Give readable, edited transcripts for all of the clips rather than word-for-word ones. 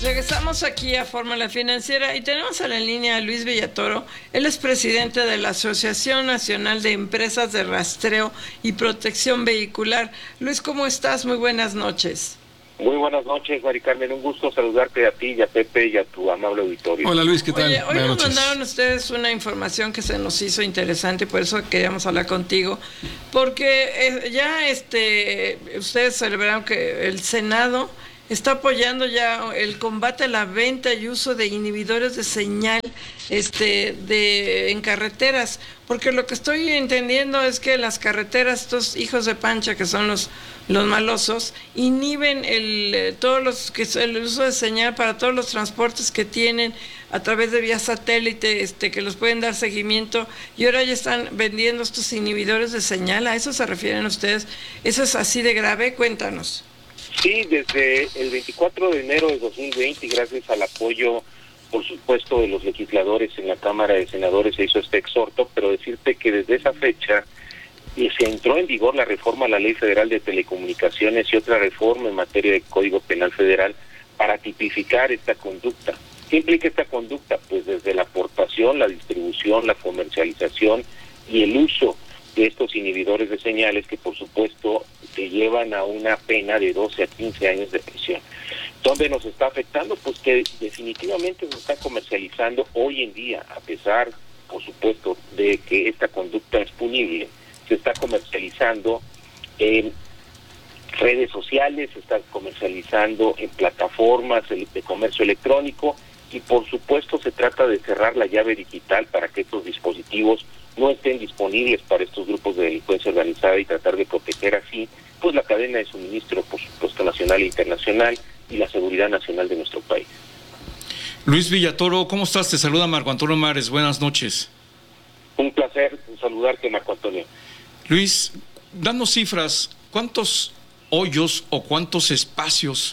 Regresamos aquí a Fórmula Financiera y tenemos a la línea a Luis Villatoro. Él es presidente de la Asociación Nacional de Empresas de Rastreo y Protección Vehicular. Luis, ¿cómo estás? Muy buenas noches. Muy buenas noches, Mari Carmen. Un gusto saludarte a ti y a Pepe y a tu amable auditorio. Hola Luis, ¿qué tal? Oye, hoy nos mandaron ustedes una información que se nos hizo interesante, por eso queríamos hablar contigo, porque ustedes celebraron que el Senado está apoyando ya el combate a la venta y uso de inhibidores de señal en carreteras, porque lo que estoy entendiendo es que las carreteras, estos hijos de pancha que son los malosos, inhiben el uso de señal para todos los transportes que tienen a través de vía satélite, que los pueden dar seguimiento, y ahora ya están vendiendo estos inhibidores de señal. ¿A eso se refieren ustedes? ¿Eso es así de grave? Cuéntanos. Sí, desde el 24 de enero de 2020, y gracias al apoyo, por supuesto, de los legisladores en la Cámara de Senadores, se hizo este exhorto, pero decirte que desde esa fecha se entró en vigor la reforma a la Ley Federal de Telecomunicaciones y otra reforma en materia de Código Penal Federal para tipificar esta conducta. ¿Qué implica esta conducta? Pues desde la aportación, la distribución, la comercialización y el uso de estos inhibidores de señales que, por supuesto, te llevan a una pena de 12 a 15 años de prisión. ¿Dónde nos está afectando? Pues que definitivamente se está comercializando hoy en día, a pesar, por supuesto, de que esta conducta es punible. Se está comercializando en redes sociales, se está comercializando en plataformas de comercio electrónico, y por supuesto se trata de cerrar la llave digital para que estos dispositivos no estén disponibles para estos grupos de delincuencia organizada, y tratar de proteger así pues la cadena de suministro, por supuesto, nacional e internacional, y la seguridad nacional de nuestro país. Luis Villatoro, ¿cómo estás? Te saluda Marco Antonio Mares, buenas noches. Un placer saludarte, Marco Antonio. Luis, danos cifras, ¿cuántos hoyos o cuántos espacios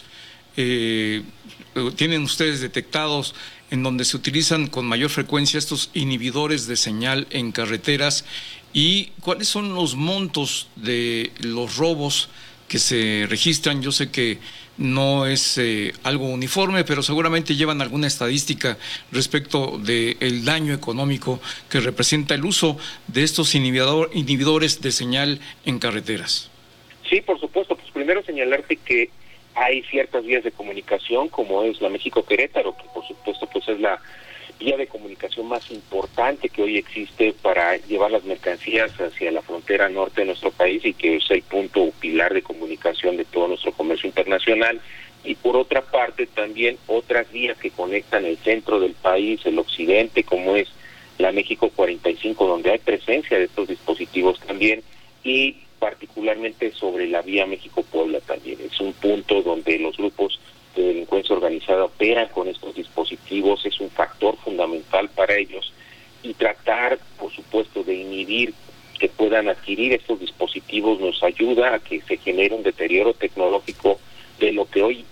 tienen ustedes detectados en donde se utilizan con mayor frecuencia estos inhibidores de señal en carreteras, y cuáles son los montos de los robos que se registran? Yo sé que no es algo uniforme, pero seguramente llevan alguna estadística respecto del daño económico que representa el uso de estos inhibidores de señal en carreteras. Sí, por supuesto. Pues primero señalarte que hay ciertas vías de comunicación, como es la México-Querétaro, que por supuesto pues es la vía de comunicación más importante que hoy existe para llevar las mercancías hacia la frontera norte de nuestro país, y que es el punto pilar de comunicación de todo nuestro comercio internacional. Y por otra parte también otras vías que conectan el centro del país, el occidente, como es la México 45, donde hay presencia de estos dispositivos también, y particularmente sobre la vía México-Puebla también. Es un punto donde los grupos de delincuencia organizada operan con estos dispositivos, es un factor fundamental para ellos, y tratar, por supuesto, de inhibir que puedan adquirir estos dispositivos nos ayuda a que se genere un deterioro tecnológico de lo que hoy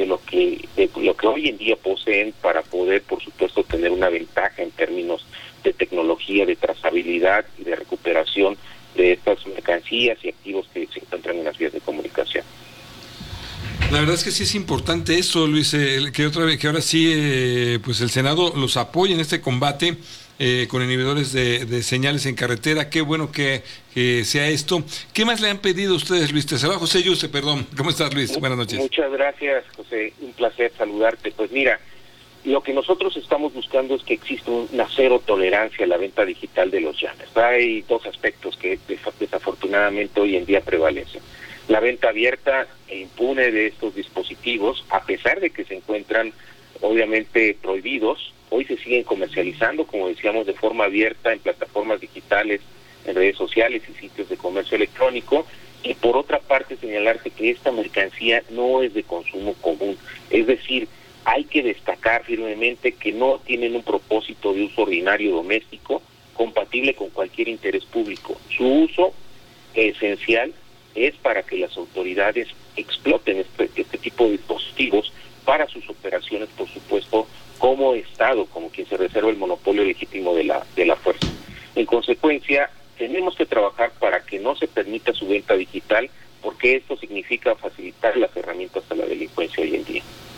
en día poseen, para poder, por supuesto, tener una ventaja en términos de tecnología, de trazabilidad y de recuperación de estas mercancías y activos que se encuentran en las vías de comunicación. La verdad es que sí es importante eso, Luis, que ahora sí pues el Senado los apoya en este combate con inhibidores de señales en carretera. Qué bueno que sea esto. ¿Qué más le han pedido ustedes, Luis? Te saluda José Yuse, perdón. ¿Cómo estás, Luis? Buenas noches. Muchas gracias, José. Un placer saludarte. Pues mira, lo que nosotros estamos buscando es que exista una cero tolerancia a la venta digital de los llaves. Hay dos aspectos que desafortunadamente hoy en día prevalecen. La venta abierta e impune de estos dispositivos, a pesar de que se encuentran obviamente prohibidos, hoy se siguen comercializando, como decíamos, de forma abierta en plataformas digitales, en redes sociales y sitios de comercio electrónico. Y por otra parte señalarte que esta mercancía no es de consumo común, es decir, hay que destacar firmemente que no tienen un propósito de uso ordinario doméstico compatible con cualquier interés público. Su uso esencial es para que las autoridades exploten este tipo de dispositivos para sus operaciones, por supuesto, como Estado, como quien se reserva el monopolio legítimo de la fuerza. En consecuencia, tenemos que trabajar para que no se permita su venta digital, porque esto significa facilitar las herramientas a la delincuencia hoy en día.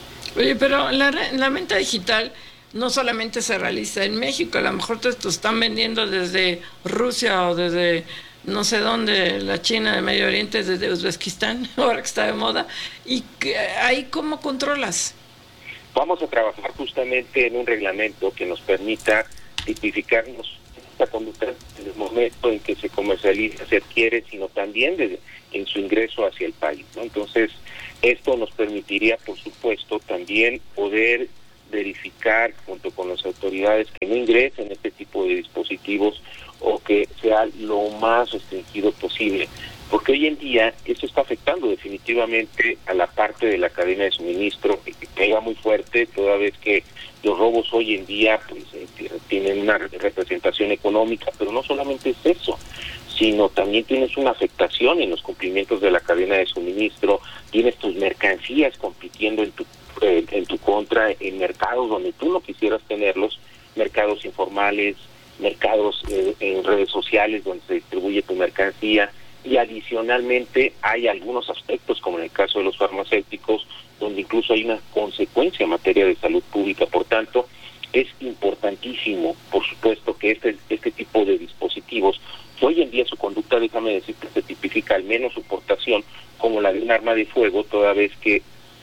Oye, pero la venta digital no solamente se realiza en México, a lo mejor te están vendiendo desde Rusia o desde no sé dónde, la China, de Medio Oriente, desde Uzbekistán, ahora que está de moda, y ahí ¿cómo controlas? Vamos a trabajar justamente en un reglamento que nos permita tipificarnos esta conducta en el momento en que se comercializa, se adquiere, sino también en su ingreso hacia el país, ¿no? Entonces, esto nos permitiría, por supuesto, también poder verificar junto con las autoridades que no ingresen este tipo de dispositivos o que sea lo más restringido posible, porque hoy en día eso está afectando definitivamente a la parte de la cadena de suministro, que pega muy fuerte, toda vez que los robos hoy en día pues tienen una representación económica, pero no solamente es eso, sino también tienes una afectación en los cumplimientos de la cadena de suministro, tienes tus mercancías compitiendo en tu contra en mercados donde tú no quisieras tenerlos, mercados informales, mercados en redes sociales donde se distribuye tu mercancía, y adicionalmente hay algunos aspectos, como en el caso de los farmacéuticos, donde incluso hay una consecuencia en materia de salud pública. Por tanto, es importantísimo, por supuesto, que este tipo de dispositivos, que hoy en día su conducta, déjame decir que se tipifica al menos su portación como la de un arma de fuego, toda vez que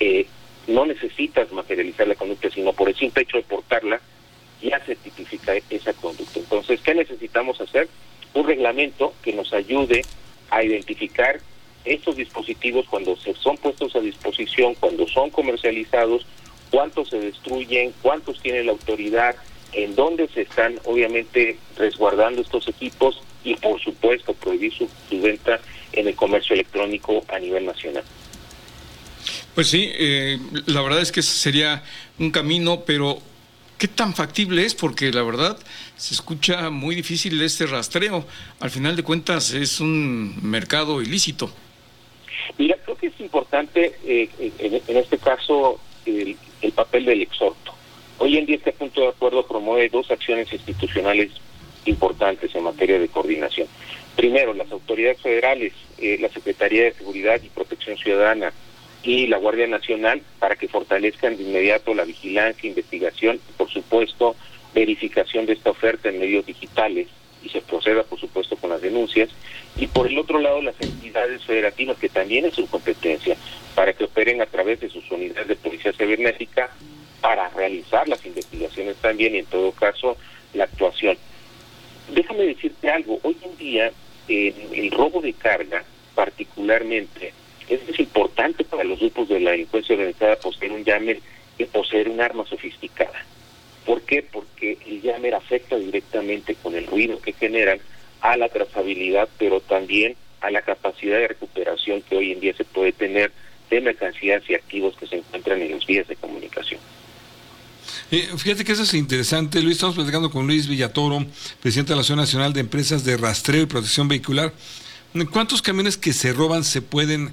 no necesitas materializar la conducta, sino por el simple hecho de portarla, ya se tipifica esa conducta. Entonces, ¿qué necesitamos hacer? Un reglamento que nos ayude a identificar estos dispositivos cuando son puestos a disposición, cuando son comercializados, cuántos se destruyen, cuántos tiene la autoridad, en dónde se están obviamente resguardando estos equipos y por supuesto prohibir su venta en el comercio electrónico a nivel nacional. Pues sí, la verdad es que ese sería un camino, pero ¿qué tan factible es? Porque la verdad se escucha muy difícil este rastreo. Al final de cuentas es un mercado ilícito. Mira, creo que es importante en este caso el papel del exhorto. Hoy en día este punto de acuerdo promueve dos acciones institucionales importantes en materia de coordinación. Primero, las autoridades federales, la Secretaría de Seguridad y Protección Ciudadana y la Guardia Nacional, para que fortalezcan de inmediato la vigilancia, investigación y, por supuesto, verificación de esta oferta en medios digitales, y se proceda, por supuesto, con las denuncias. Y por el otro lado, las entidades federativas, que también es su competencia, para que operen a través de sus unidades de policía cibernética para realizar las investigaciones también y, en todo caso, la actuación. Déjame decirte algo, hoy en día el robo de carga, particularmente, es importante para los grupos de la delincuencia organizada poseer un jammer que poseer un arma sofisticada. ¿Por qué? Porque el jammer afecta directamente con el ruido que generan a la trazabilidad, pero también a la capacidad de recuperación que hoy en día se puede tener de mercancías y activos que se encuentran en las vías de comunicación. Fíjate que eso es interesante, Luis. Estamos platicando con Luis Villatoro, presidente de la Asociación Nacional de Empresas de Rastreo y Protección Vehicular. ¿Cuántos camiones que se roban se pueden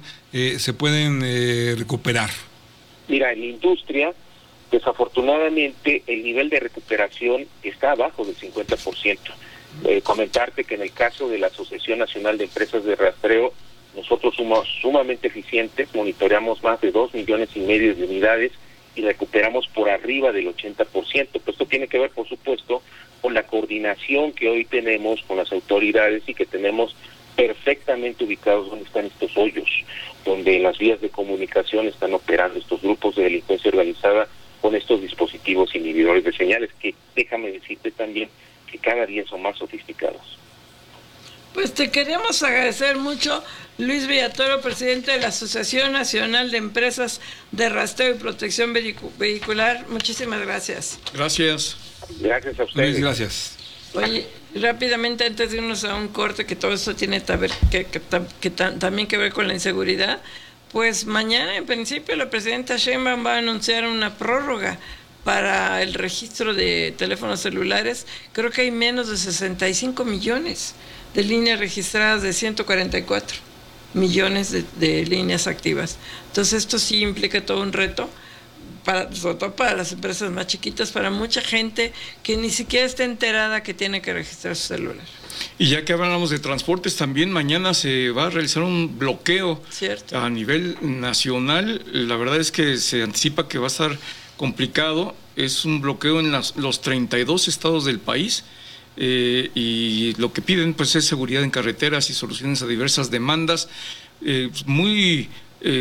recuperar? Mira, en la industria, desafortunadamente, el nivel de recuperación está abajo del 50%. Comentarte que en el caso de la Asociación Nacional de Empresas de Rastreo, nosotros somos sumamente eficientes, monitoreamos más de 2,5 millones de unidades y recuperamos por arriba del 80%. Pues esto tiene que ver, por supuesto, con la coordinación que hoy tenemos con las autoridades y que tenemos perfectamente ubicados donde están estos hoyos, donde en las vías de comunicación están operando estos grupos de delincuencia organizada con estos dispositivos inhibidores de señales, que déjame decirte también que cada día son más sofisticados. Pues te queremos agradecer mucho, Luis Villatoro, presidente de la Asociación Nacional de Empresas de Rastreo y Protección Vehicular. Muchísimas gracias. Gracias. Gracias a ustedes. Luis, gracias. Oye, rápidamente, antes de irnos a un corte, que todo esto tiene también que ver con la inseguridad, pues mañana, en principio, la presidenta Sheinbaum va a anunciar una prórroga para el registro de teléfonos celulares. Creo que hay menos de 65 millones de líneas registradas de 144 millones de líneas activas. Entonces esto sí implica todo un reto, sobre todo para las empresas más chiquitas, para mucha gente que ni siquiera está enterada que tiene que registrar su celular. Y ya que hablamos de transportes, también mañana se va a realizar un bloqueo a nivel nacional. La verdad es que se anticipa que va a estar complicado. Es un bloqueo en los 32 estados del país. Y lo que piden pues es seguridad en carreteras y soluciones a diversas demandas. Muy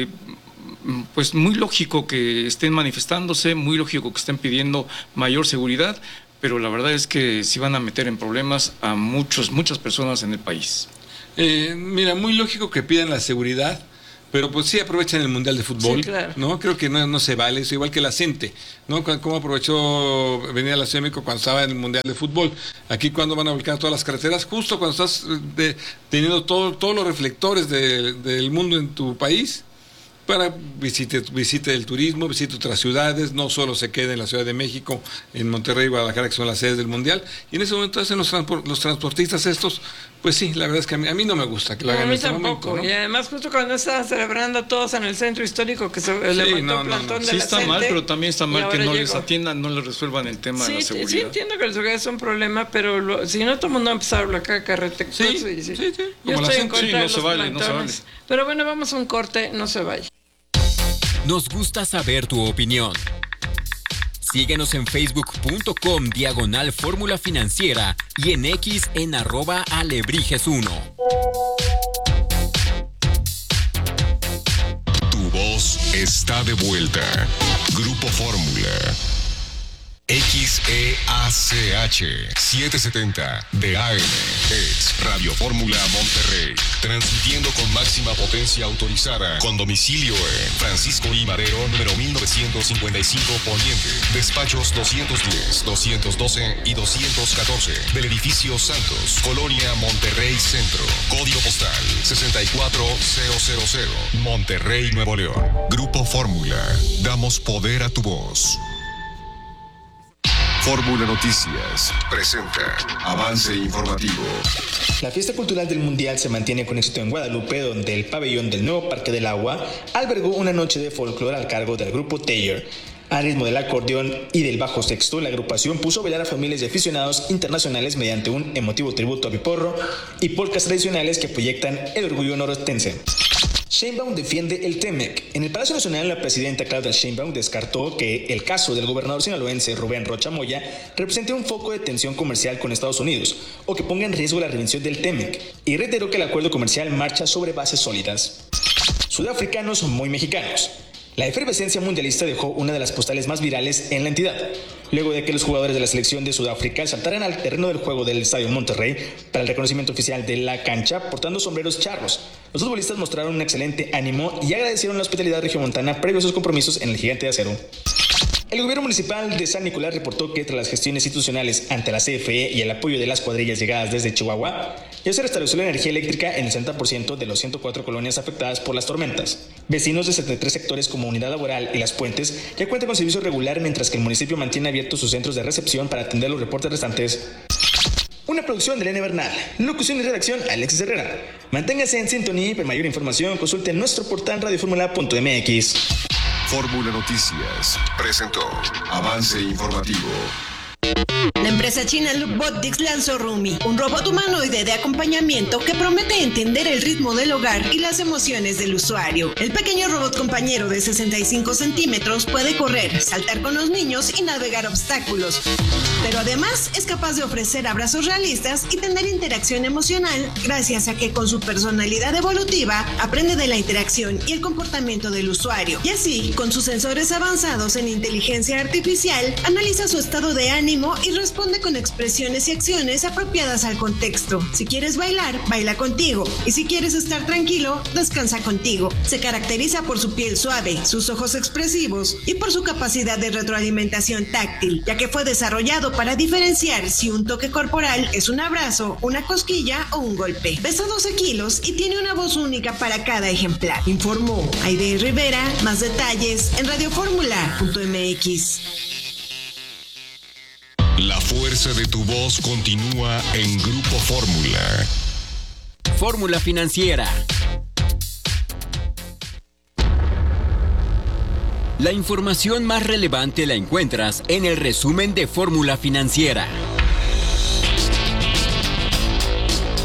lógico que estén manifestándose, muy lógico que estén pidiendo mayor seguridad, pero la verdad es que sí van a meter en problemas a muchas personas en el país. Mira, muy lógico que pidan la seguridad, pero pues sí aprovechan el Mundial de Fútbol, sí, claro. ¿no? Creo que no se vale eso, igual que la gente, ¿no? ¿Cómo aprovechó venir a la Ciudad de México cuando estaba en el Mundial de Fútbol? Aquí cuando van a volcar todas las carreteras, justo cuando estás teniendo todos los reflectores del mundo en tu país, para visite el turismo, visite otras ciudades, no solo se quede en la Ciudad de México, en Monterrey y Guadalajara, que son las sedes del Mundial. Y en ese momento hacen los transportistas estos, pues sí, la verdad es que a mí no me gusta que lo hagan en este momento, ¿no? Y además justo cuando estaban celebrando todos en el centro histórico que se levantó plantón de sí la está gente, mal, pero también está mal que no les llegó. atiendan, no les resuelvan el tema de la seguridad. Sí, entiendo que la seguridad es un problema, pero si no, todo el mundo va a empezar a bloquear carreteras. Sí. Yo estoy en contra de los plantones. No se vale. Pero bueno, vamos a un corte, no se vaya. Nos gusta saber tu opinión. Síguenos en facebook.com/Fórmula Financiera y en X en @Alebrijes1. Tu voz está de vuelta. Grupo Fórmula. XEACH 770 de AM es Radio Fórmula Monterrey, transmitiendo con máxima potencia autorizada, con domicilio en Francisco I. Madero, número 1955 Poniente, despachos 210, 212 y 214 del edificio Santos, Colonia Monterrey Centro, código postal 64000, Monterrey, Nuevo León. Grupo Fórmula, damos poder a tu voz. Fórmula Noticias presenta Avance Informativo. La fiesta cultural del Mundial se mantiene con éxito en Guadalupe, donde el pabellón del nuevo Parque del Agua albergó una noche de folclore al cargo del grupo Taylor. Al ritmo del acordeón y del bajo sexto, la agrupación puso a bailar a familias de aficionados internacionales mediante un emotivo tributo a piporro y polcas tradicionales que proyectan el orgullo norostense. Sheinbaum defiende el TEMEC. En el Palacio Nacional, la presidenta Claudia Sheinbaum descartó que el caso del gobernador sinaloense Rubén Rocha Moya represente un foco de tensión comercial con Estados Unidos o que ponga en riesgo la revisión del TEMEC, y reiteró que el acuerdo comercial marcha sobre bases sólidas. Sudafricanos muy mexicanos. La efervescencia mundialista dejó una de las postales más virales en la entidad, luego de que los jugadores de la selección de Sudáfrica saltaran al terreno del juego del Estadio Monterrey para el reconocimiento oficial de la cancha portando sombreros charros. Los futbolistas mostraron un excelente ánimo y agradecieron la hospitalidad regiomontana previo a sus compromisos en el Gigante de Acero. El gobierno municipal de San Nicolás reportó que tras las gestiones institucionales ante la CFE y el apoyo de las cuadrillas llegadas desde Chihuahua, ya se restableció la energía eléctrica en el 60% de los 104 colonias afectadas por las tormentas. Vecinos de 73 sectores como Unidad Laboral y Las Puentes ya cuentan con servicio regular, mientras que el municipio mantiene abiertos sus centros de recepción para atender los reportes restantes. Una producción de Elena Bernal, locución y redacción Alexis Herrera. Manténgase en sintonía y para mayor información consulte nuestro portal radioformula.mx. Fórmula Noticias presentó Avance Informativo. La empresa china Lookbotics lanzó Rumi, un robot humanoide de acompañamiento que promete entender el ritmo del hogar y las emociones del usuario. El pequeño robot compañero de 65 centímetros puede correr, saltar con los niños y navegar obstáculos, pero además es capaz de ofrecer abrazos realistas y tener interacción emocional gracias a que con su personalidad evolutiva aprende de la interacción y el comportamiento del usuario. Y así, con sus sensores avanzados en inteligencia artificial, analiza su estado de ánimo y responde con expresiones y acciones apropiadas al contexto. Si quieres bailar, baila contigo. Y si quieres estar tranquilo, descansa contigo. Se caracteriza por su piel suave, sus ojos expresivos y por su capacidad de retroalimentación táctil, ya que fue desarrollado para diferenciar si un toque corporal es un abrazo, una cosquilla o un golpe. Pesa 12 kilos y tiene una voz única para cada ejemplar. Informó Aide Rivera. Más detalles en radioformula.mx. La fuerza de tu voz continúa en Grupo Fórmula. Fórmula Financiera. La información más relevante la encuentras en el resumen de Fórmula Financiera.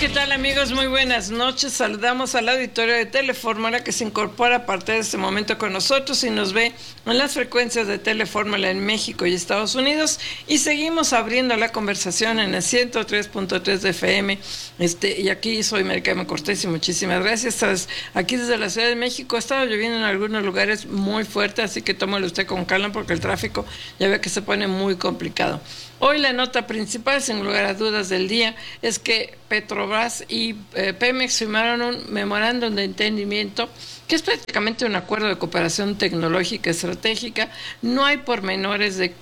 tal, amigos? Muy buenas noches. Saludamos al auditorio de Telefórmula que se incorpora a partir de este momento con nosotros y nos ve en las frecuencias de Telefórmula en México y Estados Unidos. Y seguimos abriendo la conversación en el 103.3 de FM. Y aquí soy Maricarmen Cortés y muchísimas gracias. Aquí desde la Ciudad de México ha estado lloviendo en algunos lugares muy fuerte, así que tómelo usted con calma porque el tráfico ya ve que se pone muy complicado. Hoy la nota principal, sin lugar a dudas del día, es que Petrobras y Pemex firmaron un memorándum de entendimiento que es prácticamente un acuerdo de cooperación tecnológica estratégica. No hay pormenores de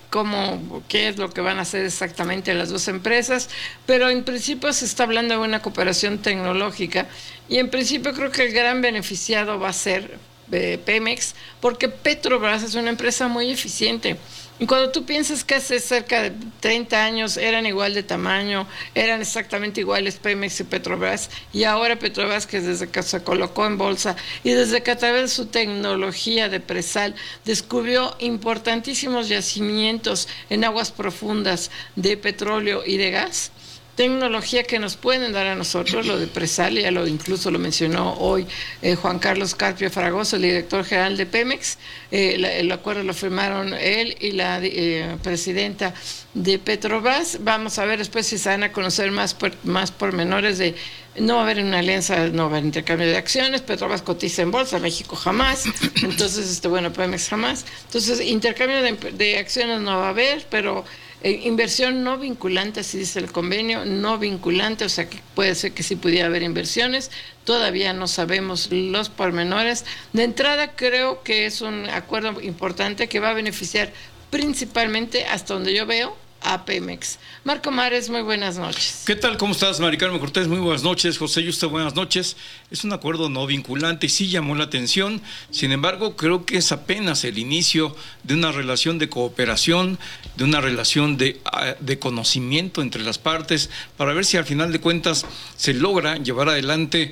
qué es lo que van a hacer exactamente las dos empresas, pero en principio se está hablando de una cooperación tecnológica y en principio creo que el gran beneficiado va a ser Pemex, porque Petrobras es una empresa muy eficiente. Y cuando tú piensas que hace cerca de 30 años eran igual de tamaño, eran exactamente iguales Pemex y Petrobras, y ahora Petrobras, que desde que se colocó en bolsa y desde que a través de su tecnología de presal descubrió importantísimos yacimientos en aguas profundas de petróleo y de gas, tecnología que nos pueden dar a nosotros, lo de presal, ya incluso lo mencionó hoy Juan Carlos Carpio Fragoso, el director general de Pemex. El acuerdo lo firmaron él y la presidenta de Petrobras. Vamos a ver después si se van a conocer más pormenores de... No va a haber una alianza, no va a haber intercambio de acciones. Petrobras cotiza en bolsa, México jamás. Entonces, Pemex jamás. Entonces, intercambio de acciones no va a haber, pero... inversión no vinculante, así dice el convenio, no vinculante, o sea que puede ser que sí pudiera haber inversiones, todavía no sabemos los pormenores. De entrada creo que es un acuerdo importante que va a beneficiar principalmente, hasta donde yo veo, a Pemex. Marco Mares, muy buenas noches. ¿Qué tal? ¿Cómo estás, Maricarmen Cortés? Muy buenas noches. José Yuste, buenas noches. Es un acuerdo no vinculante y sí llamó la atención. Sin embargo, creo que es apenas el inicio de una relación de cooperación, de una relación de conocimiento entre las partes, para ver si al final de cuentas se logra llevar adelante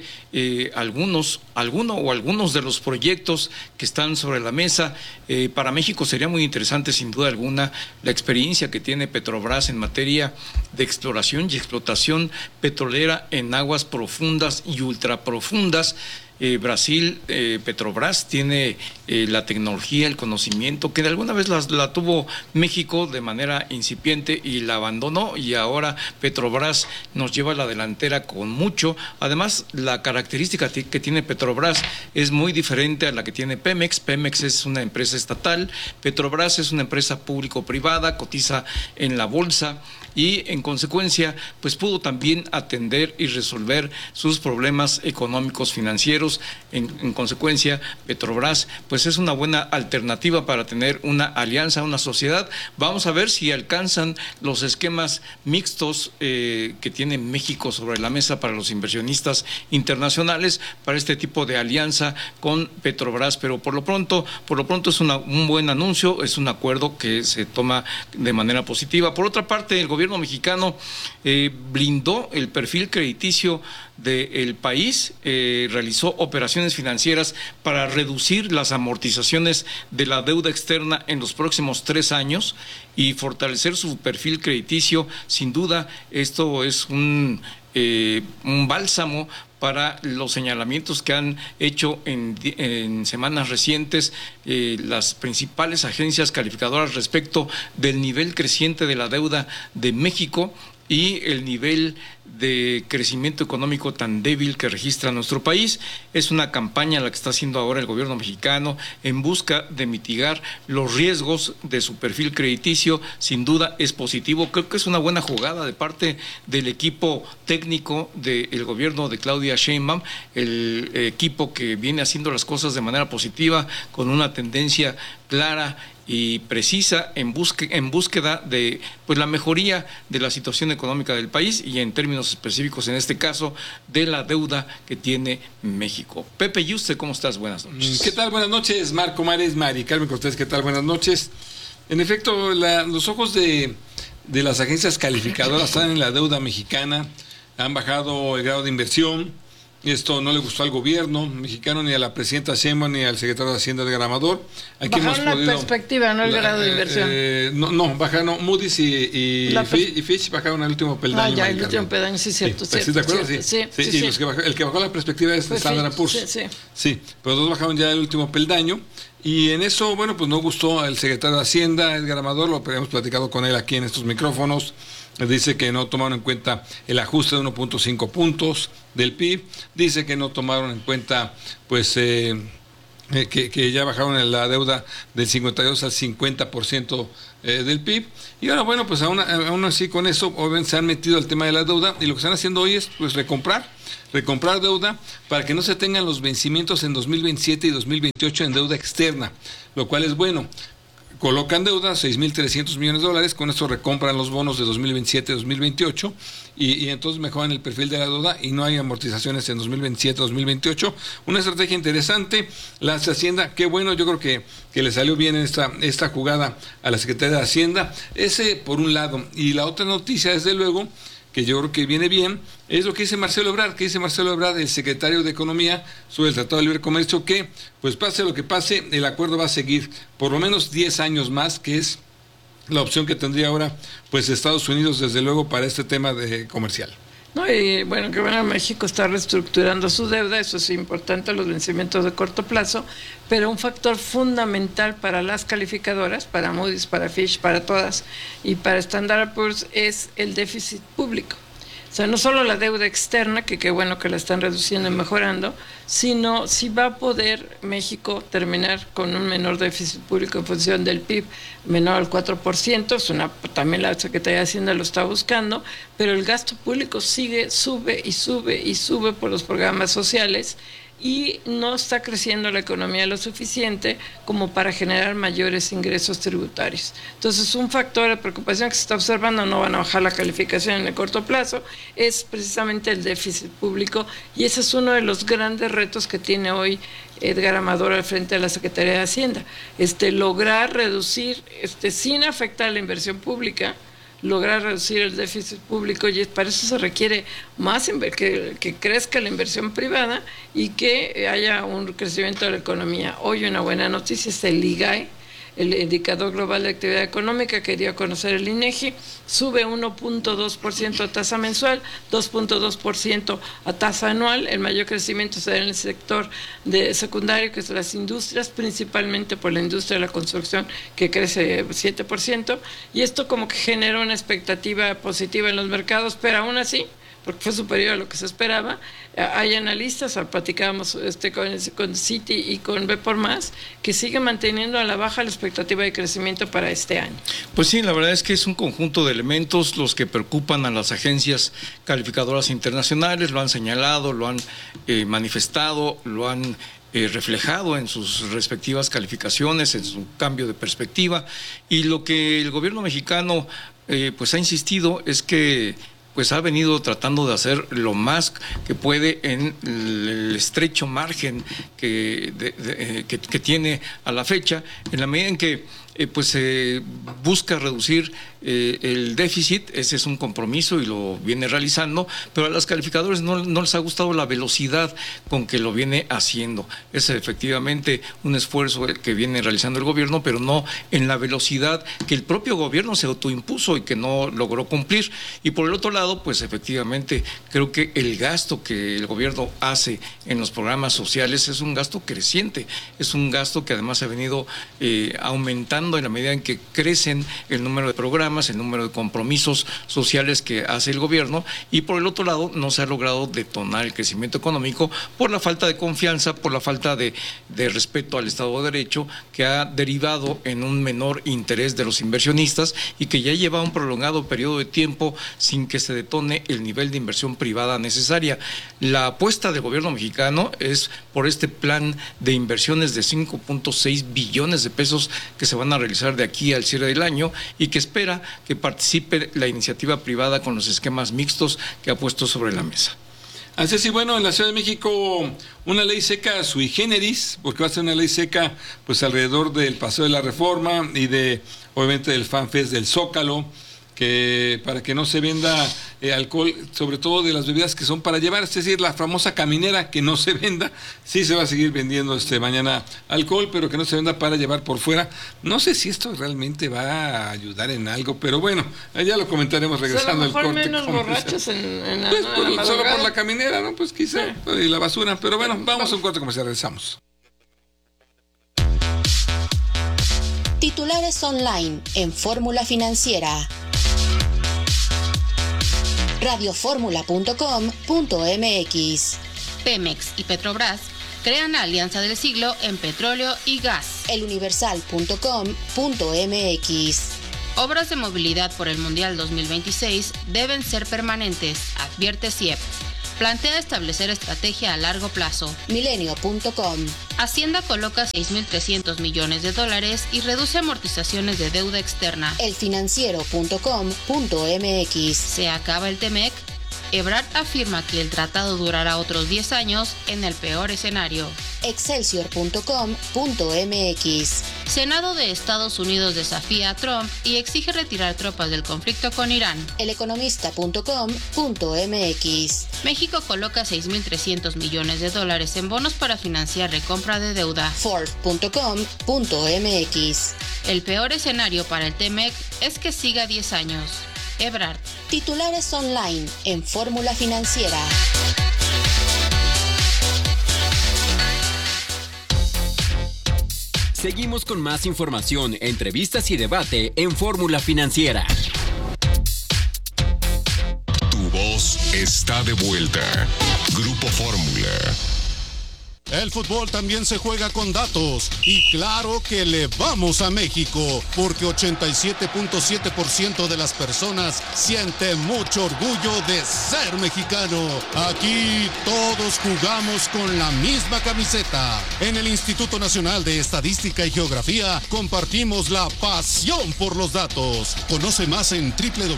algunos de los proyectos que están sobre la mesa. Para México sería muy interesante, sin duda alguna, la experiencia que tiene Petrobras en materia de exploración y explotación petrolera en aguas profundas y ultraprofundas. Brasil, Petrobras tiene la tecnología, el conocimiento, que de alguna vez la tuvo México de manera incipiente y la abandonó, y ahora Petrobras nos lleva a la delantera con mucho. Además, la característica que tiene Petrobras es muy diferente a la que tiene Pemex. Pemex es una empresa estatal, Petrobras es una empresa público-privada, cotiza en la bolsa, y en consecuencia pues pudo también atender y resolver sus problemas económicos financieros. En consecuencia, Petrobras pues es una buena alternativa para tener una alianza, una sociedad. Vamos a ver si alcanzan los esquemas mixtos que tiene México sobre la mesa para los inversionistas internacionales para este tipo de alianza con Petrobras, pero por lo pronto es un buen anuncio, es un acuerdo que se toma de manera positiva. Por otra parte, el gobierno mexicano blindó el perfil crediticio del país, realizó operaciones financieras para reducir las amortizaciones de la deuda externa en los próximos 3 años y fortalecer su perfil crediticio. Sin duda, esto es un bálsamo para los señalamientos que han hecho en semanas recientes las principales agencias calificadoras respecto del nivel creciente de la deuda de México y el nivel de crecimiento económico tan débil que registra nuestro país. Es una campaña la que está haciendo ahora el gobierno mexicano en busca de mitigar los riesgos de su perfil crediticio. Sin duda es positivo, creo que es una buena jugada de parte del equipo técnico del gobierno de Claudia Sheinbaum, el equipo que viene haciendo las cosas de manera positiva, con una tendencia clara y precisa en búsqueda de pues la mejoría de la situación económica del país y en términos específicos, en este caso, de la deuda que tiene México. Pepe Yuste, ¿cómo estás? Buenas noches. ¿Qué tal? Buenas noches, Marco Mares, Maricarmen Cortés, ¿qué tal? Buenas noches. En efecto, los ojos de las agencias calificadoras están en la deuda mexicana, han bajado el grado de inversión Esto no le gustó al gobierno mexicano, ni a la presidenta Sheinbaum, ni al secretario de Hacienda de Gramator. Aquí bajaron la perspectiva, no el grado de inversión. Bajaron Moody's y Fitch bajaron el último peldaño. Ya, el último peldaño, sí, cierto. ¿Sí te acuerdas? Sí. El que bajó la perspectiva es Standard & Poor's. Sí, pero dos bajaron ya el último peldaño. Y en eso, bueno, pues no gustó al secretario de Hacienda, Edgar Amador, lo hemos platicado con él aquí en estos micrófonos. Dice que no tomaron en cuenta el ajuste de 1.5 puntos del PIB. Dice que no tomaron en cuenta, pues, que ya bajaron la deuda del 52 al 50% del PIB. Y ahora, bueno, pues aún así con eso, obviamente se han metido al tema de la deuda, y lo que están haciendo hoy es, pues, recomprar deuda para que no se tengan los vencimientos en 2027 y 2028 en deuda externa, lo cual es bueno. Colocan deuda, $6,300 millones, con esto recompran los bonos de 2027 y 2028 y entonces mejoran el perfil de la deuda y no hay amortizaciones en 2027 2028. Una estrategia interesante, la Hacienda, qué bueno, yo creo que le salió bien esta jugada a la Secretaría de Hacienda, ese por un lado. Y la otra noticia, desde luego, que yo creo que viene bien, es lo que dice Marcelo Ebrard, el secretario de Economía, sobre el Tratado de Libre Comercio, que, pues pase lo que pase, el acuerdo va a seguir por lo menos 10 años más, que es la opción que tendría ahora, pues, Estados Unidos, desde luego, para este tema comercial. No, y bueno, que bueno, México está reestructurando su deuda, eso es importante, los vencimientos de corto plazo, pero un factor fundamental para las calificadoras, para Moody's, para Fitch, para todas, y para Standard & Poor's, es el déficit público. O sea, no solo la deuda externa, que qué bueno que la están reduciendo y mejorando, sino si va a poder México terminar con un menor déficit público en función del PIB, menor al 4%, también la Secretaría de Hacienda lo está buscando, pero el gasto público sube por los programas sociales, y no está creciendo la economía lo suficiente como para generar mayores ingresos tributarios. Entonces, un factor de preocupación que se está observando, no van a bajar la calificación en el corto plazo, es precisamente el déficit público, y ese es uno de los grandes retos que tiene hoy Edgar Amador al frente de la Secretaría de Hacienda, lograr reducir, sin afectar la inversión pública, lograr reducir el déficit público, y para eso se requiere más que crezca la inversión privada y que haya un crecimiento de la economía. Hoy una buena noticia es el IGAE, el Indicador Global de Actividad Económica, que dio a conocer el INEGI, sube 1.2% a tasa mensual, 2.2% a tasa anual. El mayor crecimiento se da en el sector de secundario, que es las industrias, principalmente por la industria de la construcción, que crece 7%, y esto como que genera una expectativa positiva en los mercados, pero aún así, porque fue superior a lo que se esperaba, hay analistas, platicábamos con Citi y con B por Más, que siguen manteniendo a la baja la expectativa de crecimiento para este año. Pues sí, la verdad es que es un conjunto de elementos los que preocupan a las agencias calificadoras internacionales, lo han señalado, lo han manifestado, lo han reflejado en sus respectivas calificaciones, en su cambio de perspectiva, y lo que el gobierno mexicano pues ha insistido es que pues ha venido tratando de hacer lo más que puede en el estrecho margen que tiene a la fecha, en la medida en que pues busca reducir el déficit. Ese es un compromiso y lo viene realizando, pero a los calificadores no les ha gustado la velocidad con que lo viene haciendo. Es efectivamente un esfuerzo que viene realizando el gobierno, pero no en la velocidad que el propio gobierno se autoimpuso y que no logró cumplir. Y por el otro lado, pues efectivamente creo que el gasto que el gobierno hace en los programas sociales es un gasto creciente, es un gasto que además ha venido aumentando en la medida en que crecen el número de programas, el número de compromisos sociales que hace el gobierno, y por el otro lado no se ha logrado detonar el crecimiento económico por la falta de confianza, por la falta de respeto al Estado de Derecho, que ha derivado en un menor interés de los inversionistas y que ya lleva un prolongado periodo de tiempo sin que se detone el nivel de inversión privada necesaria. La apuesta del gobierno mexicano es por este plan de inversiones de 5.6 billones de pesos que se van a realizar de aquí al cierre del año, y que espera que participe la iniciativa privada con los esquemas mixtos que ha puesto sobre la mesa. Así es, y bueno, en la Ciudad de México una ley seca sui generis, porque va a ser una ley seca pues alrededor del Paseo de la Reforma y obviamente del FanFest del Zócalo, que para que no se venda alcohol, sobre todo de las bebidas que son para llevar, es decir, la famosa caminera, que no se venda. Sí se va a seguir vendiendo mañana alcohol, pero que no se venda para llevar por fuera. No sé si esto realmente va a ayudar en algo, pero bueno, ya lo comentaremos regresando al corte. Menos borrachos en pues, solo por la caminera, ¿no? Pues quizá, y la basura, pero bueno, vamos a un corte comercial, regresamos. Titulares online en Fórmula Financiera. radioformula.com.mx. Pemex y Petrobras crean la alianza del siglo en petróleo y gas. eluniversal.com.mx. Obras de movilidad por el Mundial 2026 deben ser permanentes, advierte CIEP. Plantea establecer estrategia a largo plazo. Milenio.com. Hacienda coloca $6.300 millones y reduce amortizaciones de deuda externa. elfinanciero.com.mx. Se acaba el TEMEC. Ebrard afirma que el tratado durará otros 10 años en el peor escenario. Excelsior.com.mx. Senado de Estados Unidos desafía a Trump y exige retirar tropas del conflicto con Irán. Eleconomista.com.mx. México coloca $6.300 millones en bonos para financiar recompra de deuda. Forbes.com.mx. El peor escenario para el TEMEC es que siga 10 años. Ebrard. Titulares online en Fórmula Financiera. Seguimos con más información, entrevistas y debate en Fórmula Financiera. Tu voz está de vuelta. Grupo Fórmula. El fútbol también se juega con datos y claro que le vamos a México porque 87.7% de las personas siente mucho orgullo de ser mexicano. Aquí todos jugamos con la misma camiseta. En el Instituto Nacional de Estadística y Geografía compartimos la pasión por los datos. Conoce más en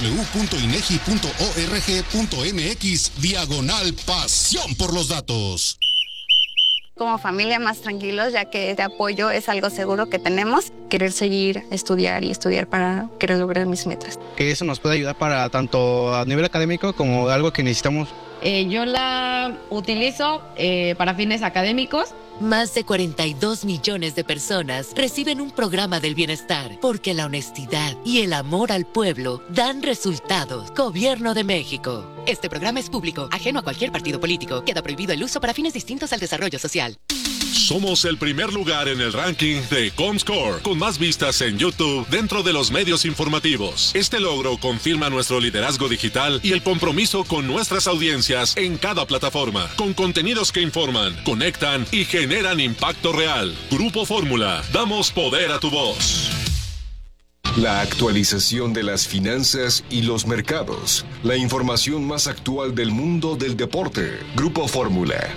www.inegi.org.mx/pasión por los datos. Como familia más tranquilos, ya que este apoyo es algo seguro que tenemos. Querer seguir, estudiar para querer lograr mis metas. Que eso nos puede ayudar para tanto a nivel académico como algo que necesitamos. Yo la utilizo para fines académicos. Más de 42 millones de personas reciben un programa del bienestar porque la honestidad y el amor al pueblo dan resultados. Gobierno de México. Este programa es público, ajeno a cualquier partido político. Queda prohibido el uso para fines distintos al desarrollo social. Somos el primer lugar en el ranking de Comscore, con más vistas en YouTube dentro de los medios informativos. Este logro confirma nuestro liderazgo digital y el compromiso con nuestras audiencias en cada plataforma, con contenidos que informan, conectan y generan impacto real. Grupo Fórmula, damos poder a tu voz. La actualización de las finanzas y los mercados. La información más actual del mundo del deporte. Grupo Fórmula.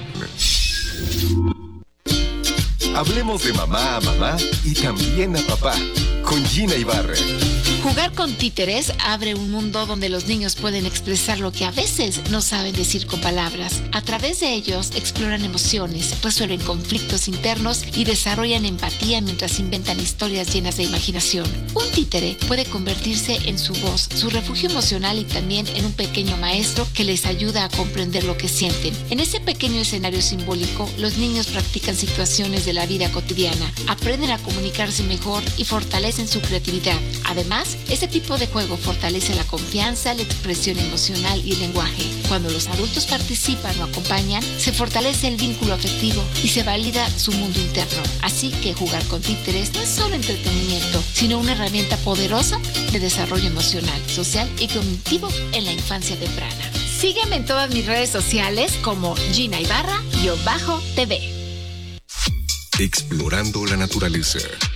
Hablemos de mamá a mamá y también a papá, con Gina Ibarra. Jugar con títeres abre un mundo donde los niños pueden expresar lo que a veces no saben decir con palabras. A través de ellos exploran emociones, resuelven conflictos internos y desarrollan empatía mientras inventan historias llenas de imaginación. Un títere puede convertirse en su voz, su refugio emocional y también en un pequeño maestro que les ayuda a comprender lo que sienten. En ese pequeño escenario simbólico, los niños practican situaciones de la vida cotidiana, aprenden a comunicarse mejor y fortalecen su creatividad. Además, este tipo de juego fortalece la confianza, la expresión emocional y el lenguaje. Cuando los adultos participan o acompañan, se fortalece el vínculo afectivo y se valida su mundo interno. Así que jugar con títeres no es solo entretenimiento, sino una herramienta poderosa de desarrollo emocional, social y cognitivo en la infancia temprana. Sígueme en todas mis redes sociales como Gina Ibarra-TV. Explorando la naturaleza.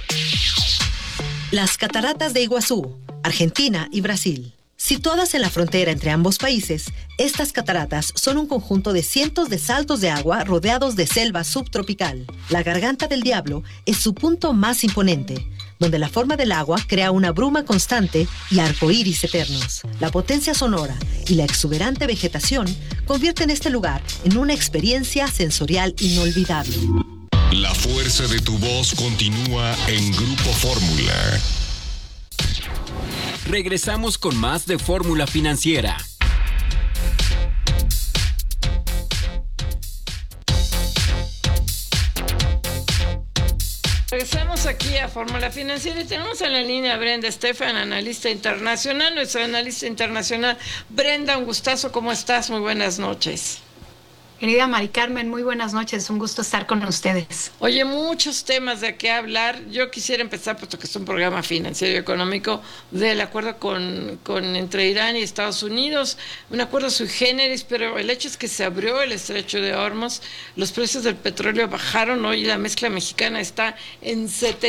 Las cataratas de Iguazú, Argentina y Brasil. Situadas en la frontera entre ambos países, estas cataratas son un conjunto de cientos de saltos de agua rodeados de selva subtropical. La Garganta del Diablo es su punto más imponente, donde la forma del agua crea una bruma constante y arcoíris eternos. La potencia sonora y la exuberante vegetación convierten este lugar en una experiencia sensorial inolvidable. La fuerza de tu voz continúa en Grupo Fórmula. Regresamos con más de Fórmula Financiera. Regresamos aquí a Fórmula Financiera y tenemos en la línea a Brenda Estefan, analista internacional, nuestra analista internacional. Brenda, un gustazo, ¿cómo estás? Muy buenas noches. Querida Mari Carmen, muy buenas noches, un gusto estar con ustedes. Oye, muchos temas de qué hablar. Yo quisiera empezar, puesto que es un programa financiero y económico, del acuerdo entre Irán y Estados Unidos, un acuerdo sui generis, pero el hecho es que se abrió el estrecho de Hormuz, los precios del petróleo bajaron, hoy la mezcla mexicana está en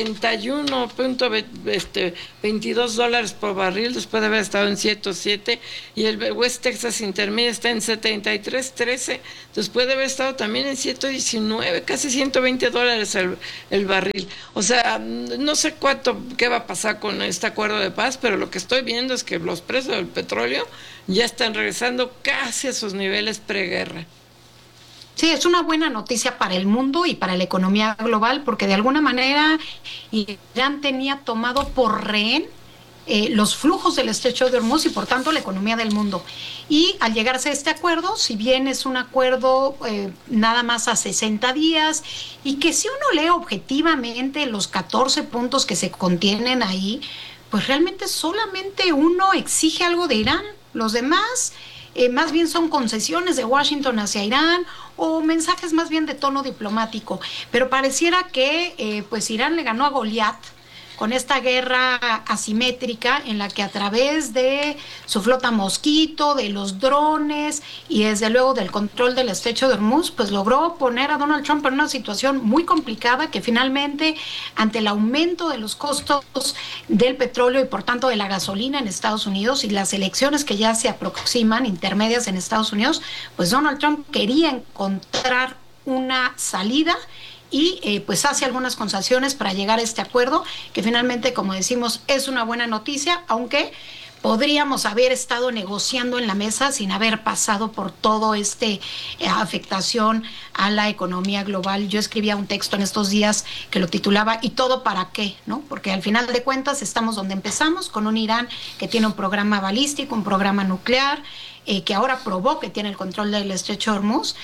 $71.22 por barril, después de haber estado en 107, y el West Texas Intermediate está en 73.13, después de haber estado también en 119, casi $120 el barril. O sea, no sé qué va a pasar con este acuerdo de paz, pero lo que estoy viendo es que los precios del petróleo ya están regresando casi a sus niveles preguerra. Sí, es una buena noticia para el mundo y para la economía global, porque de alguna manera Irán tenía tomado por rehén los flujos del estrecho de Hormuz y por tanto la economía del mundo. Y al llegarse a este acuerdo, si bien es un acuerdo nada más a 60 días y que si uno lee objetivamente los 14 puntos que se contienen ahí, pues realmente solamente uno exige algo de Irán. Los demás más bien son concesiones de Washington hacia Irán o mensajes más bien de tono diplomático. Pero pareciera que pues Irán le ganó a Goliat con esta guerra asimétrica en la que a través de su flota Mosquito, de los drones y desde luego del control del estrecho de Hormuz, pues logró poner a Donald Trump en una situación muy complicada que finalmente, ante el aumento de los costos del petróleo y por tanto de la gasolina en Estados Unidos y las elecciones que ya se aproximan, intermedias en Estados Unidos, pues Donald Trump quería encontrar una salida y pues hace algunas concesiones para llegar a este acuerdo, que finalmente, como decimos, es una buena noticia, aunque podríamos haber estado negociando en la mesa sin haber pasado por todo afectación a la economía global. Yo escribía un texto en estos días que lo titulaba ¿Y todo para qué? ¿No? Porque al final de cuentas estamos donde empezamos, con un Irán que tiene un programa balístico, un programa nuclear, que ahora probó que tiene el control del estrecho de Hormuz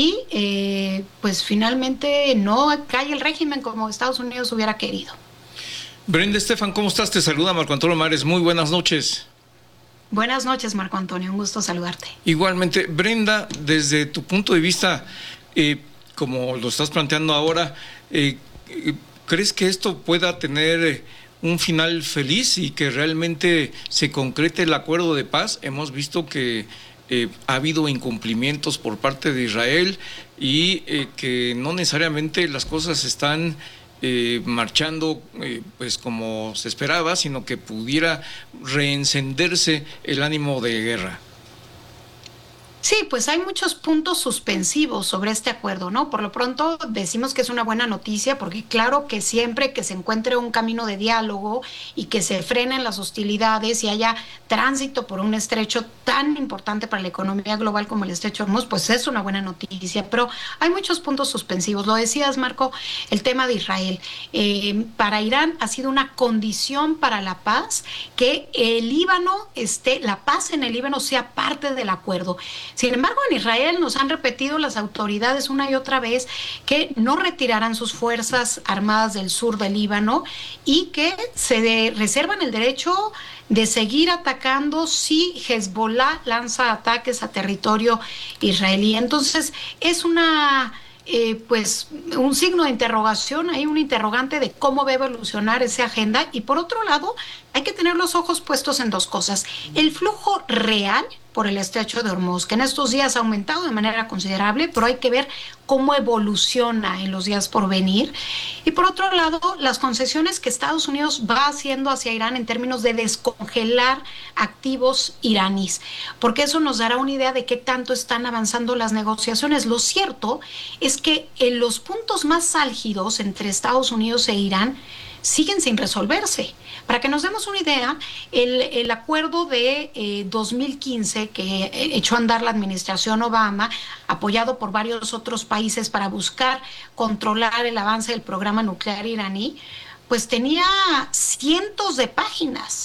y pues finalmente no cae el régimen como Estados Unidos hubiera querido. Brenda Estefan, ¿cómo estás? Te saluda Marco Antonio Mares. Muy buenas noches. Buenas noches, Marco Antonio. Un gusto saludarte. Igualmente. Brenda, desde tu punto de vista, como lo estás planteando ahora, ¿crees que esto pueda tener un final feliz y que realmente se concrete el acuerdo de paz? Hemos visto que ha habido incumplimientos por parte de Israel y que no necesariamente las cosas están marchando pues como se esperaba, sino que pudiera reencenderse el ánimo de guerra. Sí, pues hay muchos puntos suspensivos sobre este acuerdo, ¿no? Por lo pronto decimos que es una buena noticia porque claro que siempre que se encuentre un camino de diálogo y que se frenen las hostilidades y haya tránsito por un estrecho tan importante para la economía global como el estrecho de Hormuz, pues es una buena noticia. Pero hay muchos puntos suspensivos. Lo decías, Marco, el tema de Israel. Para Irán ha sido una condición para la paz que el Líbano la paz en el Líbano sea parte del acuerdo. Sin embargo, en Israel nos han repetido las autoridades una y otra vez que no retirarán sus fuerzas armadas del sur del Líbano y que se reservan el derecho de seguir atacando si Hezbollah lanza ataques a territorio israelí. Entonces, es pues un signo de interrogación, hay un interrogante de cómo va a evolucionar esa agenda. Y por otro lado, hay que tener los ojos puestos en dos cosas: el flujo real por el estrecho de Hormuz, que en estos días ha aumentado de manera considerable, pero hay que ver cómo evoluciona en los días por venir. Y por otro lado, las concesiones que Estados Unidos va haciendo hacia Irán en términos de descongelar activos iraníes, porque eso nos dará una idea de qué tanto están avanzando las negociaciones. Lo cierto es que en los puntos más álgidos entre Estados Unidos e Irán siguen sin resolverse. Para que nos demos una idea, el acuerdo de 2015 que echó a andar la administración Obama, apoyado por varios otros países para buscar controlar el avance del programa nuclear iraní, pues tenía cientos de páginas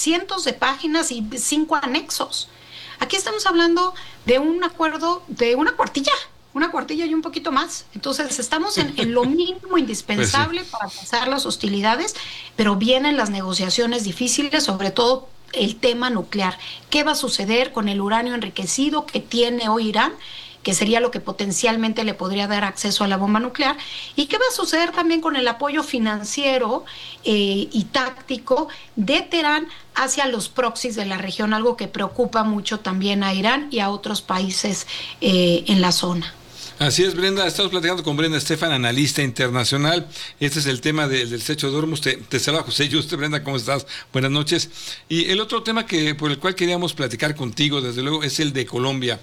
y 5 anexos. Aquí estamos hablando de un acuerdo de una cuartilla. una cuartilla y un poquito más. Entonces estamos en lo mínimo indispensable Pues sí, para pasar las hostilidades, pero vienen las negociaciones difíciles, sobre todo el tema nuclear. ¿Qué va a suceder con el uranio enriquecido que tiene hoy Irán? Que sería lo que potencialmente le podría dar acceso a la bomba nuclear, y qué va a suceder también con el apoyo financiero y táctico de Teherán hacia los proxies de la región, algo que preocupa mucho también a Irán y a otros países en la zona. Así es, Brenda. Estamos platicando con Brenda Estefan, analista internacional. Este es el tema del Stretch of Hormuz. Te saluda José Yuste. Brenda, ¿cómo estás? Buenas noches. Y el otro tema por el cual queríamos platicar contigo, desde luego, es el de Colombia.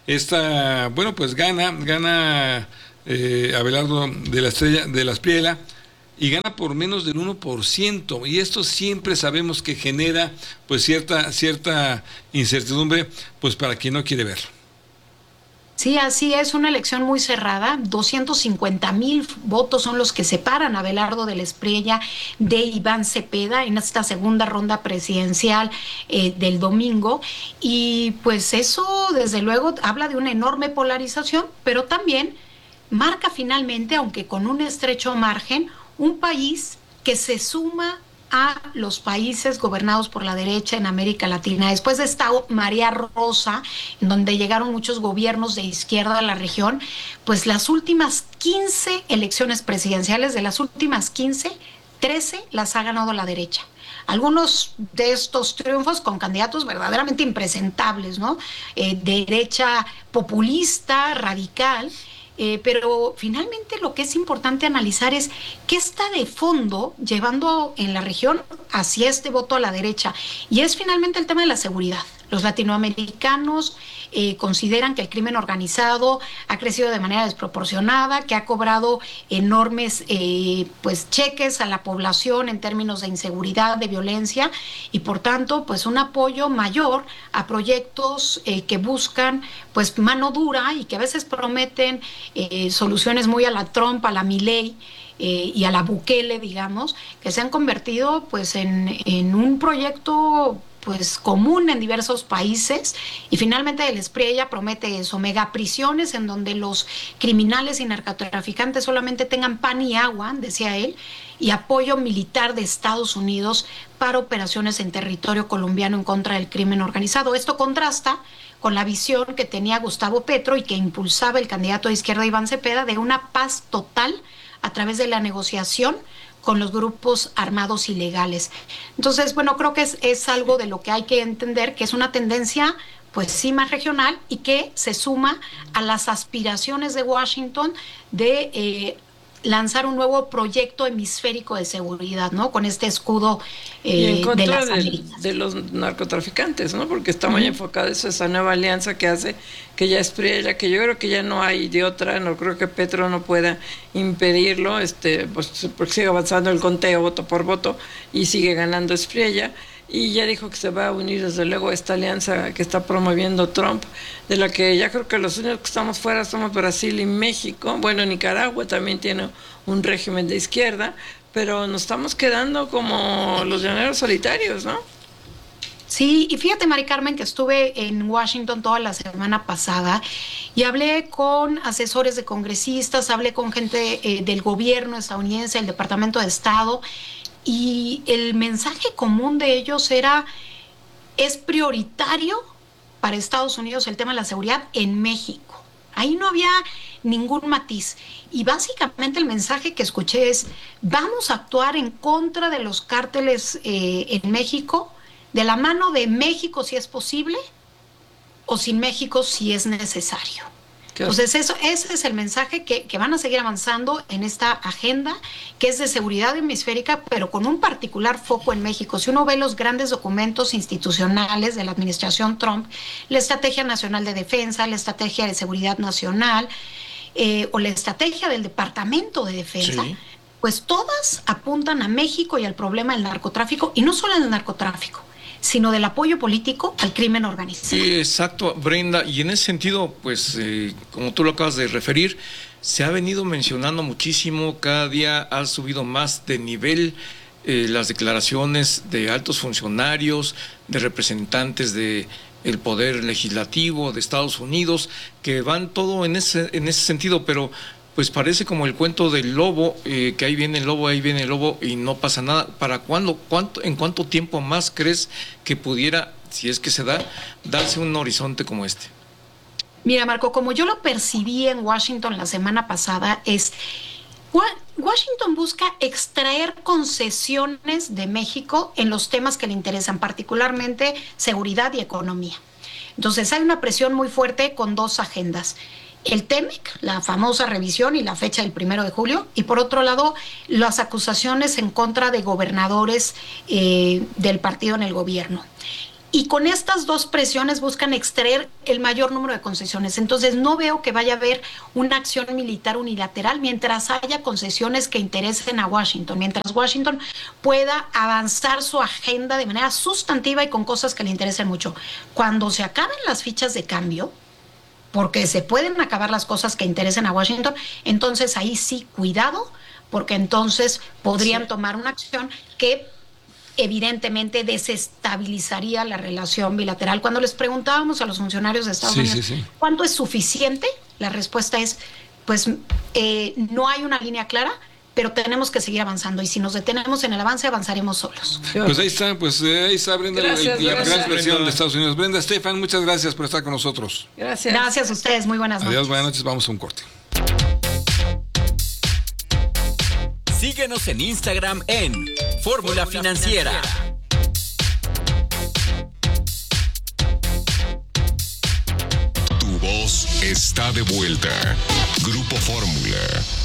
Pues gana Abelardo de la Espriella, y gana por menos del 1%. Y esto siempre sabemos que genera pues cierta incertidumbre pues para quien no quiere verlo. Sí, así es, una elección muy cerrada. 250,000 votos son los que separan a Abelardo de la Espriella de Iván Cepeda en esta segunda ronda presidencial del domingo. Y pues eso, desde luego, habla de una enorme polarización, pero también marca finalmente, aunque con un estrecho margen, un país que se suma a los países gobernados por la derecha en América Latina. Después de esta marea rosa, en donde llegaron muchos gobiernos de izquierda a la región, pues las últimas 15 elecciones presidenciales, de las últimas 15, 13 las ha ganado la derecha. Algunos de estos triunfos con candidatos verdaderamente impresentables, ¿no? Derecha populista, radical. Pero finalmente lo que es importante analizar es qué está de fondo llevando en la región hacia este voto a la derecha, y es finalmente el tema de la seguridad. Los latinoamericanos consideran que el crimen organizado ha crecido de manera desproporcionada, que ha cobrado enormes cheques a la población en términos de inseguridad, de violencia, y por tanto pues un apoyo mayor a proyectos que buscan pues mano dura y que a veces prometen soluciones muy a la Trump, a la Milei, y a la Bukele, digamos, que se han convertido pues en un proyecto pues común en diversos países. Y finalmente el Espriella promete eso: megaprisiones en donde los criminales y narcotraficantes solamente tengan pan y agua, decía él, y apoyo militar de Estados Unidos para operaciones en territorio colombiano en contra del crimen organizado. Esto contrasta con la visión que tenía Gustavo Petro y que impulsaba el candidato de izquierda Iván Cepeda, de una paz total a través de la negociación con los grupos armados ilegales. Entonces, bueno, creo que es algo de lo que hay que entender, que es una tendencia, pues sí, más regional, y que se suma a las aspiraciones de Washington de lanzar un nuevo proyecto hemisférico de seguridad, ¿no? Con este escudo y en contra de las Américas. de los narcotraficantes, ¿no? Porque está muy enfocada eso, esa nueva alianza que hace, que ya Espriella, que yo creo que ya no hay de otra, no creo que Petro no pueda impedirlo, pues porque sigue avanzando el conteo voto por voto y sigue ganando Espriella. Y ya dijo que se va a unir desde luego a esta alianza que está promoviendo Trump, de la que ya creo que los únicos que estamos fuera somos Brasil y México. Bueno, Nicaragua también tiene un régimen de izquierda, pero nos estamos quedando como los llaneros solitarios, ¿no? Sí, y fíjate, Mari Carmen, que estuve en Washington toda la semana pasada y hablé con asesores de congresistas, hablé con gente del gobierno estadounidense, el Departamento de Estado, y el mensaje común de ellos es prioritario para Estados Unidos el tema de la seguridad en México. Ahí no había ningún matiz. Y básicamente el mensaje que escuché es: vamos a actuar en contra de los cárteles en México, de la mano de México si es posible, o sin México si es necesario. Entonces ese es el mensaje que van a seguir avanzando en esta agenda, que es de seguridad hemisférica, pero con un particular foco en México. Si uno ve los grandes documentos institucionales de la administración Trump, la Estrategia Nacional de Defensa, la Estrategia de Seguridad Nacional, o la Estrategia del Departamento de Defensa, sí, pues todas apuntan a México y al problema del narcotráfico, y no solo del narcotráfico, sino del apoyo político al crimen organizado. Sí, exacto, Brenda, y en ese sentido, pues, como tú lo acabas de referir, se ha venido mencionando muchísimo, cada día ha subido más de nivel las declaraciones de altos funcionarios, de representantes de el poder legislativo de Estados Unidos, que van todo en ese sentido, pero pues parece como el cuento del lobo, que ahí viene el lobo y no pasa nada. ¿Para cuándo? ¿En cuánto tiempo más crees que pudiera, si es que se da, darse un horizonte como este? Mira, Marco, como yo lo percibí en Washington la semana pasada, Washington busca extraer concesiones de México en los temas que le interesan, particularmente seguridad y economía. Entonces hay una presión muy fuerte con dos agendas. El TEMEC, la famosa revisión y la fecha del 1 de julio, y por otro lado, las acusaciones en contra de gobernadores del partido en el gobierno. Y con estas dos presiones buscan extraer el mayor número de concesiones. Entonces no veo que vaya a haber una acción militar unilateral mientras haya concesiones que interesen a Washington, mientras Washington pueda avanzar su agenda de manera sustantiva y con cosas que le interesen mucho. Cuando se acaben las fichas de cambio, porque se pueden acabar las cosas que interesen a Washington, entonces ahí sí, cuidado, porque entonces podrían tomar una acción que evidentemente desestabilizaría la relación bilateral. Cuando les preguntábamos a los funcionarios de Estados Unidos ¿cuánto es suficiente? La respuesta es, pues no hay una línea clara, pero tenemos que seguir avanzando, y si nos detenemos en el avance, avanzaremos solos. Pues ahí está Brenda, la gran expresión de Estados Unidos. Brenda Estefan, muchas gracias por estar con nosotros. Gracias a ustedes, muy buenas noches. Adiós, buenas noches, vamos a un corte. Síguenos en Instagram en Fórmula Financiera. Tu voz está de vuelta. Grupo Fórmula.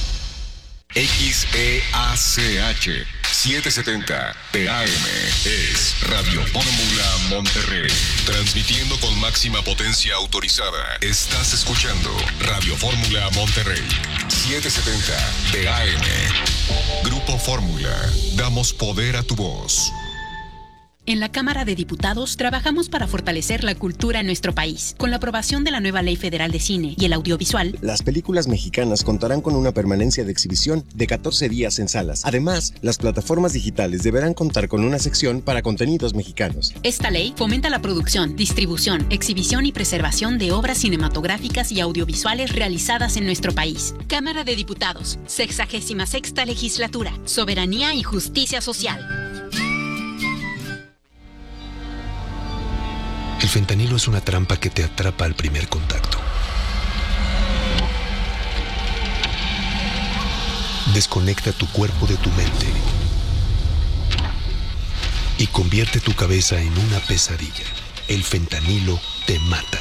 XEACH 770 AM es Radio Fórmula Monterrey. Transmitiendo con máxima potencia autorizada. Estás escuchando Radio Fórmula Monterrey 770 AM. Grupo Fórmula. Damos poder a tu voz. En la Cámara de Diputados trabajamos para fortalecer la cultura en nuestro país. Con la aprobación de la nueva Ley Federal de Cine y el Audiovisual, las películas mexicanas contarán con una permanencia de exhibición de 14 días en salas. Además, las plataformas digitales deberán contar con una sección para contenidos mexicanos. Esta ley fomenta la producción, distribución, exhibición y preservación de obras cinematográficas y audiovisuales realizadas en nuestro país. Cámara de Diputados, 66ª Legislatura, Soberanía y Justicia Social. El fentanilo es una trampa que te atrapa al primer contacto. Desconecta tu cuerpo de tu mente y convierte tu cabeza en una pesadilla. El fentanilo te mata.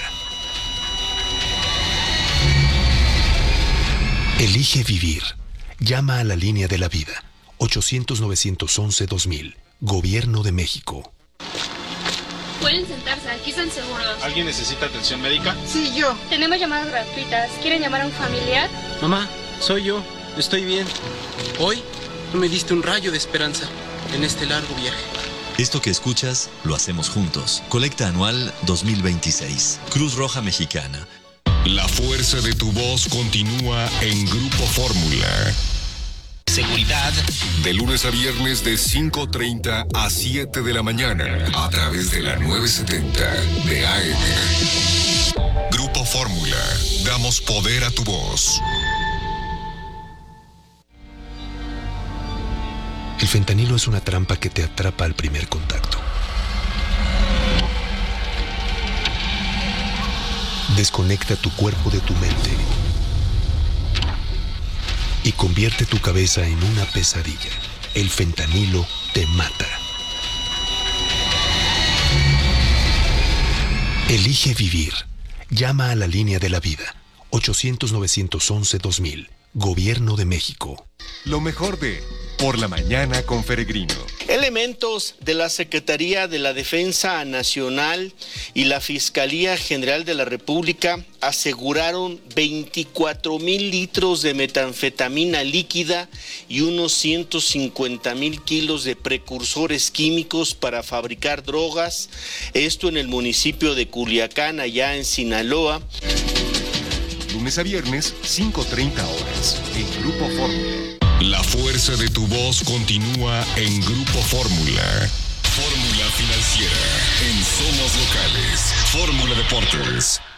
Elige vivir. Llama a la línea de la vida. 800-911-2000. Gobierno de México. Pueden sentarse, aquí están seguros. ¿Alguien necesita atención médica? Sí, yo. Tenemos llamadas gratuitas. ¿Quieren llamar a un familiar? Mamá, soy yo. Estoy bien. Hoy tú me diste un rayo de esperanza en este largo viaje. Esto que escuchas, lo hacemos juntos. Colecta anual 2026. Cruz Roja Mexicana. La fuerza de tu voz continúa en Grupo Fórmula. Seguridad. De lunes a viernes de 5:30 a 7 de la mañana a través de la 970 de AM. Grupo Fórmula. Damos poder a tu voz. El fentanilo es una trampa que te atrapa al primer contacto. Desconecta tu cuerpo de tu mente y convierte tu cabeza en una pesadilla. El fentanilo te mata. Elige vivir. Llama a la línea de la vida. 800-911-2000. Gobierno de México. Lo mejor de Por la Mañana con Peregrino. Elementos de la Secretaría de la Defensa Nacional y la Fiscalía General de la República aseguraron 24,000 litros de metanfetamina líquida y unos 150,000 kilos de precursores químicos para fabricar drogas. Esto en el municipio de Culiacán, allá en Sinaloa. Lunes a viernes, 5:30 horas, en Grupo Fórmula. La fuerza de tu voz continúa en Grupo Fórmula. Fórmula Financiera en Somos Locales. Fórmula Deportes.